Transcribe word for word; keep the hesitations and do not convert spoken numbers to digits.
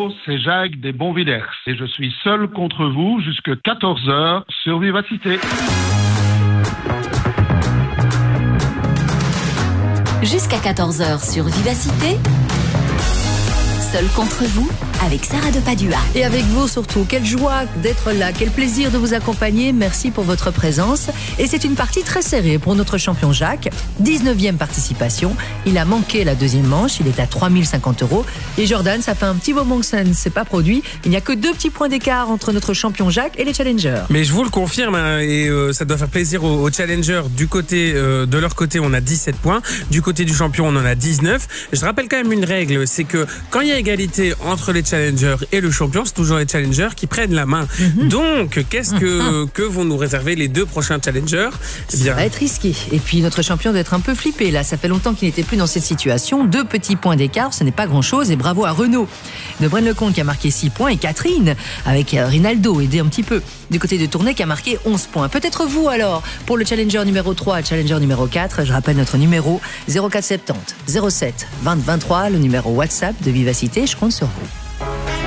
Bonjour, c'est Jacques des Bonvillers et je suis seul contre vous jusqu'à quatorze heures sur Vivacité. Jusqu'à quatorze heures sur Vivacité. Seul contre vous, avec Sarah de Padua. Et avec vous surtout, quelle joie d'être là, quel plaisir de vous accompagner, merci pour votre présence. Et c'est une partie très serrée pour notre champion Jacques, dix-neuvième participation, il a manqué la deuxième manche, il est à trois mille cinquante euros. Et Jordan, ça fait un petit moment que ça ne s'est pas produit, il n'y a que deux petits points d'écart entre notre champion Jacques et les challengers. Mais je vous le confirme, hein, et euh, ça doit faire plaisir aux, aux challengers, du côté, euh, de leur côté on a dix-sept points, du côté du champion on en a dix-neuf. Je rappelle quand même une règle, c'est que quand il y a égalité entre les challengers et le champion, c'est toujours les challengers qui prennent la main. Mm-hmm. Donc, qu'est-ce que, mm-hmm. que vont nous réserver les deux prochains challengers? Eh bien, ça va être risqué. Et puis, notre champion doit être un peu flippé. Là, ça fait longtemps qu'il n'était plus dans cette situation. Deux petits points d'écart, ce n'est pas grand-chose. Et bravo à Renaud de Braine-le-Comte qui a marqué six points et Catherine avec Rinaldo, aidé un petit peu du côté de Tournai qui a marqué onze points. Peut-être vous alors pour le challenger numéro trois, challenger numéro quatre. Je rappelle notre numéro zéro quatre soixante-dix zéro sept vingt vingt-trois, le numéro WhatsApp de Vivacité. Je compte sur vous.